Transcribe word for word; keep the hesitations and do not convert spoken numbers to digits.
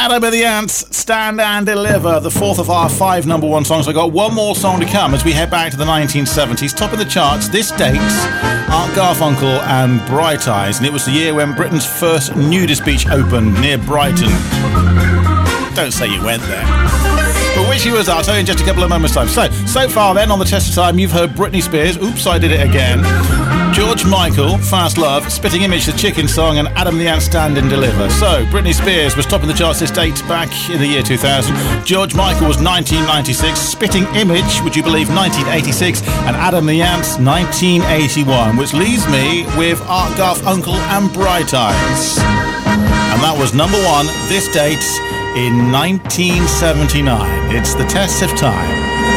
Adam and the Ants, Stand and Deliver, the fourth of our five number one songs. I've got one more song to come as we head back to the nineteen seventies. Top of the charts this date, Art Garfunkel and Bright Eyes, and it was the year when Britain's first nudist beach opened near Brighton. Don't say you went there. But which you was, I'll tell you in just a couple of moments' time. So, so far then, on the test of time, you've heard Britney Spears, Oops, I Did It Again, George Michael, Fast Love, Spitting Image, the Chicken Song, and Adam the Ant, Stand and Deliver. So, Britney Spears was topping the charts this date back in the year two thousand. George Michael was nineteen ninety-six, Spitting Image, would you believe, nineteen eighty-six, and Adam the Ant, nineteen eighty-one, which leaves me with Art Garfunkel and Bright Eyes. And that was number one this date in nineteen seventy-nine. It's the test of time.